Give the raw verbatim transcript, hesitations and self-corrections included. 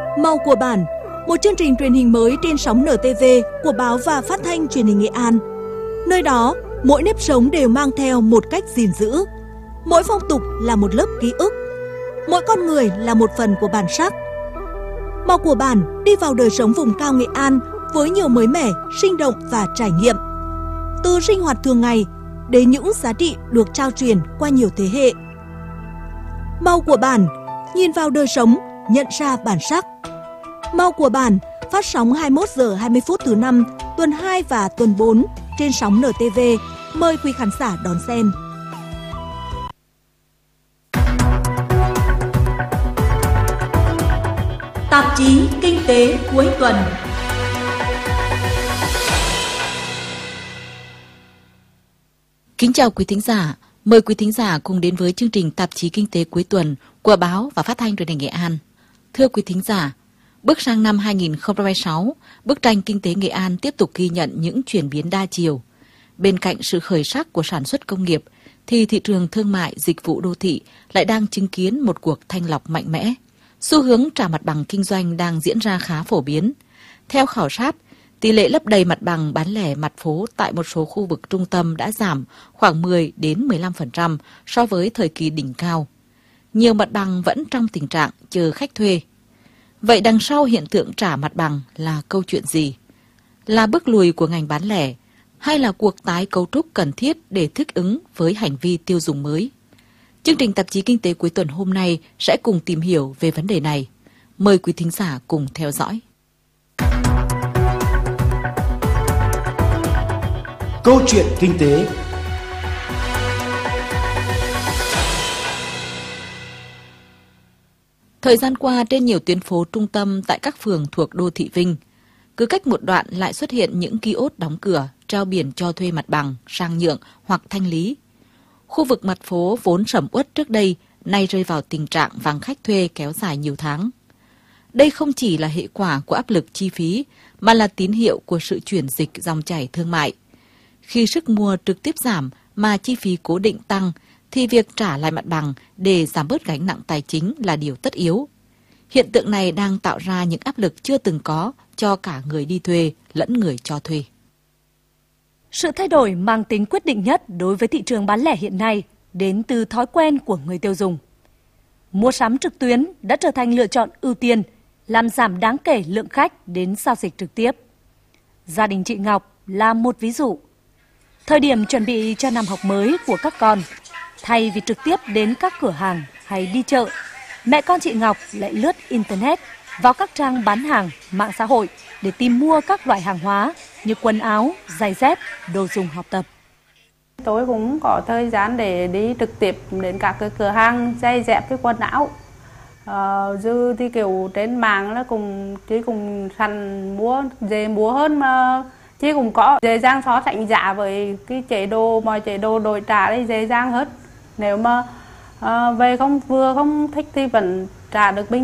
Màu của bản, một chương trình truyền hình mới trên sóng en tê vê của báo và phát thanh truyền hình Nghệ An. Nơi đó, mỗi nếp sống đều mang theo một cách gìn giữ. Mỗi phong tục là một lớp ký ức. Mỗi con người là một phần của bản sắc. Màu của bản đi vào đời sống vùng cao Nghệ An với nhiều mới mẻ, sinh động và trải nghiệm. Từ sinh hoạt thường ngày đến những giá trị được trao truyền qua nhiều thế hệ. Màu của bản, nhìn vào đời sống, nhận ra bản sắc. Màu của bản phát sóng hai mươi mốt giờ hai mươi phút thứ năm, tuần hai và tuần bốn trên sóng en tê vê. Mời quý khán giả đón xem. Tạp chí Kinh tế cuối tuần. Kính chào quý thính giả, mời quý thính giả cùng đến với chương trình Tạp chí Kinh tế cuối tuần của báo và phát thanh truyền hình Nghệ An. Thưa quý thính giả, bước sang năm hai nghìn không trăm hai mươi sáu, bức tranh kinh tế Nghệ An tiếp tục ghi nhận những chuyển biến đa chiều. Bên cạnh sự khởi sắc của sản xuất công nghiệp, thì thị trường thương mại dịch vụ đô thị lại đang chứng kiến một cuộc thanh lọc mạnh mẽ. Xu hướng trả mặt bằng kinh doanh đang diễn ra khá phổ biến. Theo khảo sát, tỷ lệ lấp đầy mặt bằng bán lẻ mặt phố tại một số khu vực trung tâm đã giảm khoảng mười đến mười lăm phần trăm so với thời kỳ đỉnh cao. Nhiều mặt bằng vẫn trong tình trạng chờ khách thuê. Vậy đằng sau hiện tượng trả mặt bằng là câu chuyện gì? Là bước lùi của ngành bán lẻ hay là cuộc tái cấu trúc cần thiết để thích ứng với hành vi tiêu dùng mới? Chương trình Tạp chí Kinh tế cuối tuần hôm nay sẽ cùng tìm hiểu về vấn đề này. Mời quý thính giả cùng theo dõi. Câu chuyện kinh tế. Thời gian qua trên nhiều tuyến phố trung tâm tại các phường thuộc đô thị Vinh, cứ cách một đoạn lại xuất hiện những kiosk đóng cửa, treo biển cho thuê mặt bằng, sang nhượng hoặc thanh lý. Khu vực mặt phố vốn sầm uất trước đây, nay rơi vào tình trạng vắng khách thuê kéo dài nhiều tháng. Đây không chỉ là hệ quả của áp lực chi phí, mà là tín hiệu của sự chuyển dịch dòng chảy thương mại. Khi sức mua trực tiếp giảm mà chi phí cố định tăng, thì việc trả lại mặt bằng để giảm bớt gánh nặng tài chính là điều tất yếu. Hiện tượng này đang tạo ra những áp lực chưa từng có cho cả người đi thuê lẫn người cho thuê. Sự thay đổi mang tính quyết định nhất đối với thị trường bán lẻ hiện nay đến từ thói quen của người tiêu dùng. Mua sắm trực tuyến đã trở thành lựa chọn ưu tiên, làm giảm đáng kể lượng khách đến giao dịch trực tiếp. Gia đình chị Ngọc là một ví dụ. Thời điểm chuẩn bị cho năm học mới của các con, thay vì trực tiếp đến các cửa hàng hay đi chợ, mẹ con chị Ngọc lại lướt Internet vào các trang bán hàng, mạng xã hội để tìm mua các loại hàng hóa như quần áo, giày dép, đồ dùng học tập. Tôi cũng có thời gian để đi trực tiếp đến các cái cửa hàng giày dép với quần áo. Ờ, dư thì kiểu trên mạng nó cùng chỉ cùng săn mua dễ mua hơn mà chỉ cũng có dễ dàng so sánh giá với cái chế độ mọi chế độ đổi trả đây dễ dàng hơn. Nếu mà uh, về không vừa không thích thì vẫn trả được bình